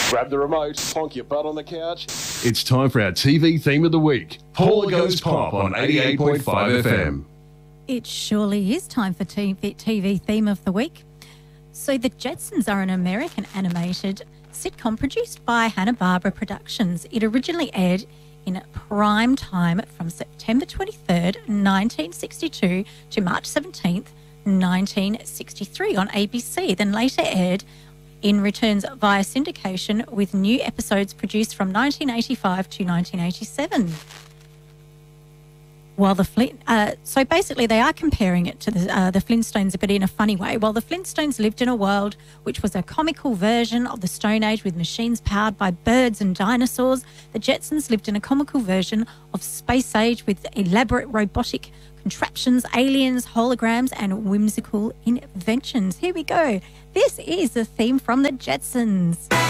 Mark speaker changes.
Speaker 1: Grab the remote, plonk your butt on the couch.
Speaker 2: It's time for our TV theme of the week. Paula Goes Pop on 88.5 FM.
Speaker 3: It surely is time for TV theme of the week. So The Jetsons are an American animated sitcom produced by Hanna-Barbera Productions. It originally aired in prime time from September 23rd, 1962 to March 17th, 1963 on ABC, then later aired in returns via syndication with new episodes produced from 1985 to 1987. While so basically they are comparing it to the Flintstones, but in a funny way. While the Flintstones lived in a world which was a comical version of the Stone Age with machines powered by birds and dinosaurs, the Jetsons lived in a comical version of Space Age with elaborate robotic contraptions, aliens, holograms, and whimsical inventions. Here we go. This is the theme from the Jetsons.